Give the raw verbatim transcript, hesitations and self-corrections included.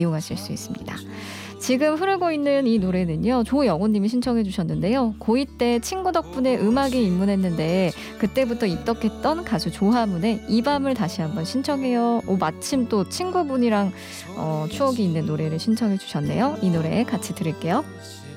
이용하실 수 있습니다. 지금 흐르고 있는 이 노래는요, 조영호님이 신청해 주셨는데요. 고이 때 친구 덕분에 음악에 입문했는데 그때부터 입덕했던 가수 조화문의 이 밤을 다시 한번 신청해요. 오, 마침 또 친구분이랑 어, 추억이 있는 노래를 신청해 주셨네요. 이 노래 같이 들을게요.